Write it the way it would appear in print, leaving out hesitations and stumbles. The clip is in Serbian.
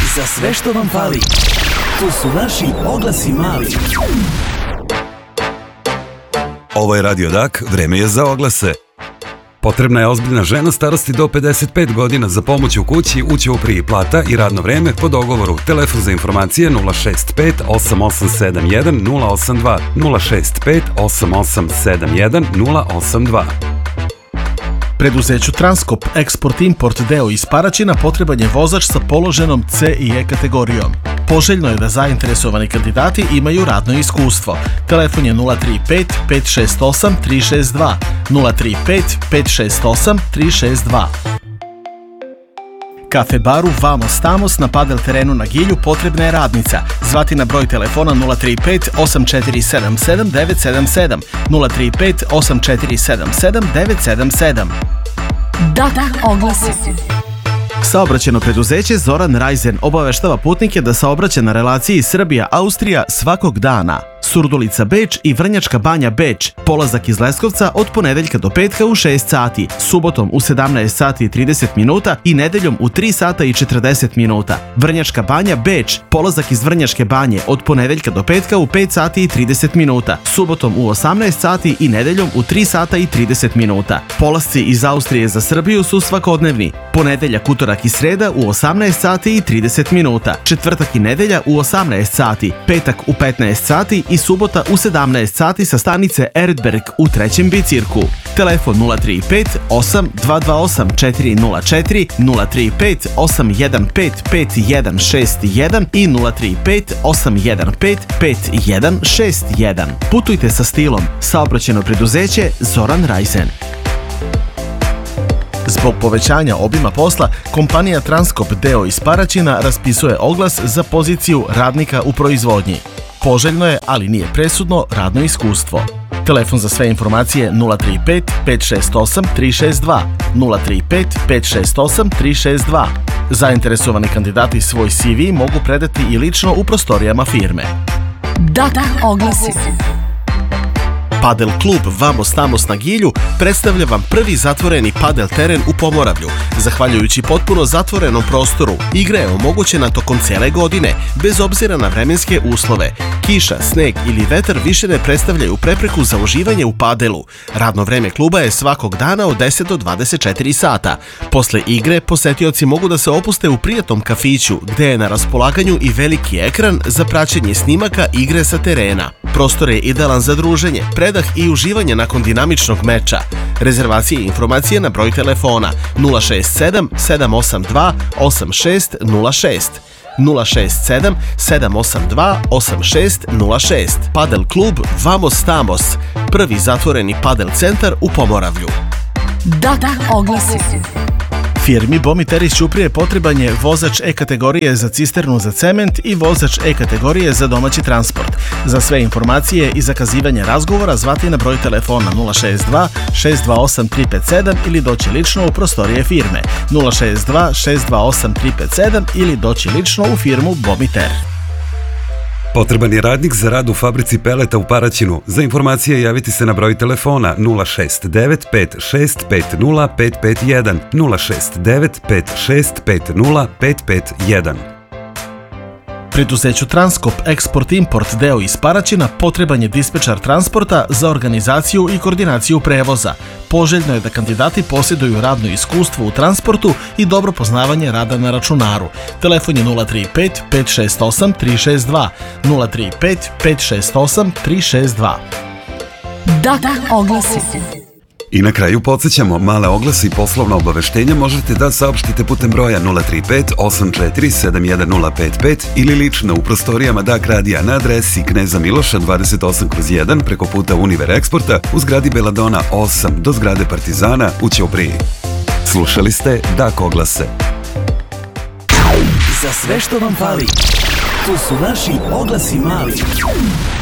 Za sve što vam fali, tu su naši oglasi mali. Ovo je Radio Dak, vreme je za oglase. Potrebna je ozbiljna žena starosti do 55 godina za pomoć u kući, ućoupri i plata i radno vreme po dogovoru. Telefon za informacije 065 8871 082 065 8871 082. Preduzeću Transkop Eksport-Import deo iz Paraćina potreban je vozač sa položenom C i E kategorijom. Poželjno je da zainteresovani kandidati imaju radno iskustvo. Telefon je 035 568 362 035 568 362. Kafe baru Vamos Tamos na padel terenu na Gilju potrebna je radnica. Zvati na broj telefona 035 8477 977 035 8477 977. Da, oglasi. Saobraćajno preduzeće Zoran Rajzen obaveštava putnike da saobraća na relaciji Srbija-Austrija svakog dana. Surdulica Beč i Vrnjačka Banja Beč, polazak iz Leskovca od ponedeljka do petka u 6 sati, subotom u 17 sati i 30 minuta i nedeljom u 3 sata i 40 minuta. Vrnjačka Banja Beč, polazak iz Vrnjačke Banje od ponedeljka do petka u 5 sati i 30 minuta, subotom u 18 sati i nedeljom u 3 sata i 30 minuta. Polasci iz Austrije za Srbiju su svakodnevni, ponedeljak, utorak i sreda u 18 sati i 30 minuta, četvrtak i nedelja u 18 sati, petak u 15 sati i subota u 17 sati sa stanice Eretberg u trećem bicirku. Telefon 035 8228 404 035 815 5161 i 035 815 5161. Putujte sa stilom. Saobraćajno preduzeće Zoran Rajzen. Zbog povećanja obima posla, kompanija Transkop deo iz Paraćina raspisuje oglas za poziciju radnika u proizvodnji. Poželjno je, ali nije presudno, radno iskustvo. Telefon za sve informacije 035 568 362 035 568 362. Zainteresovani kandidati svoj CV mogu predati i lično u prostorijama firme. Da, oglasi. Padel klub Vamos Tamos na Gilju predstavlja vam prvi zatvoreni padel teren u Pomoravlju. Zahvaljujući potpuno zatvorenom prostoru, igra je omogućena tokom cele godine, bez obzira na vremenske uslove. Kiša, sneg ili vetar više ne predstavljaju prepreku za uživanje u padelu. Radno vreme kluba je svakog dana od 10 do 24 sata. Posle igre, posetioci mogu da se opuste u prijatnom kafiću, gde je na raspolaganju i veliki ekran za praćenje snimaka igre sa terena. Prostor je idealan za druženje, predah i uživanje nakon dinamičnog meča. Rezervacije i informacije na broj telefona 067 782 8606 067 782 8606. Padel klub Vamos Tamos, prvi zatvoreni padel centar u Pomoravlju. Da, oglasi. Firmi Bomiter iz Ćuprije potreban je vozač E kategorije za cisternu za cement i vozač E kategorije za domaći transport. Za sve informacije i zakazivanje razgovora zvati na broj telefona 062 628 357 ili doći lično u prostorije firme 062 628 357 ili doći lično u firmu Bomiter. Potreban je radnik za rad u fabrici peleta u Paraćinu. Za informacije javiti se na broj telefona 069 5650 551 069 5650 551. Preduzeću Transkop Eksport-Import deo iz Paraćina potreban je dispečar transporta za organizaciju i koordinaciju prevoza. Poželjno je da kandidati posjeduju radno iskustvo u transportu i dobro poznavanje rada na računaru. Telefon je 035 568 362 035 568 362. Da, oglasi. I na kraju podsjećamo, male oglase i poslovna obaveštenja možete da saopštite putem broja 035 84 71055 ili lično u prostorijama Dak radija na adresi Kneza Miloša 28/1 preko puta Univer Eksporta u zgradi Beladona 8 do zgrade Partizana u Ćupriji. Slušali ste Dak oglase. Za sve što vam fali, tu su naši oglasi mali.